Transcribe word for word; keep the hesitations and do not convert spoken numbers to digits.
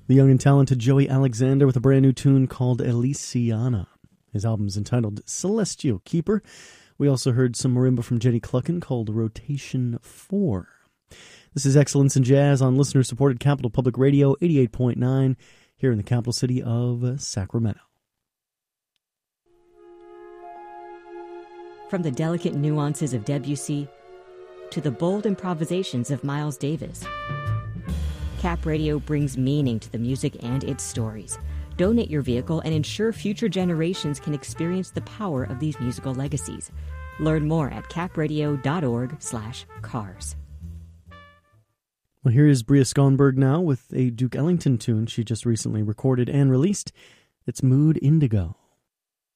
The young and talented Joey Alexander with a brand new tune called Elysiana. His album's entitled Celestial Keeper. We also heard some marimba from Jenny Clucken called Rotation four. This is Excellence in Jazz on listener-supported Capital Public Radio eighty-eight point nine here in the capital city of Sacramento. From the delicate nuances of Debussy to the bold improvisations of Miles Davis, Cap Radio brings meaning to the music and its stories. Donate your vehicle and ensure future generations can experience the power of these musical legacies. Learn more at capradio.org slash cars. Well, here is Bria Skonberg now with a Duke Ellington tune she just recently recorded and released. It's Mood Indigo.